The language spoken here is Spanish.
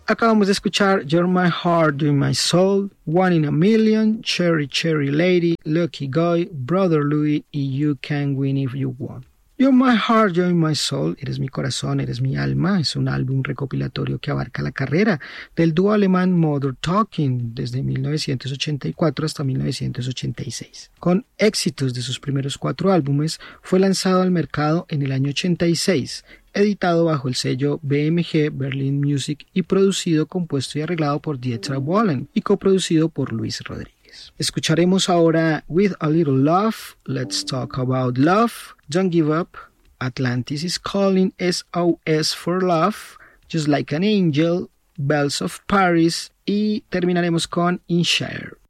Acabamos de escuchar You're My Heart, You're My Soul, One in a Million, Cherry Cherry Lady, Lucky Guy, Brother Louie y You Can Win If You Want. You're My Heart, You're My Soul, Eres mi corazón, eres mi alma, es un álbum recopilatorio que abarca la carrera del dúo alemán Modern Talking desde 1984 hasta 1986. Con éxitos de sus primeros 4 álbumes, fue lanzado al mercado en el año 86, editado bajo el sello BMG Berlin Music y producido, compuesto y arreglado por Dieter Bohlen y coproducido por Luis Rodríguez. Escucharemos ahora With a Little Love, Let's Talk About Love, Don't Give Up, Atlantis is Calling, SOS for Love, Just Like an Angel, Bells of Paris y terminaremos con In Share.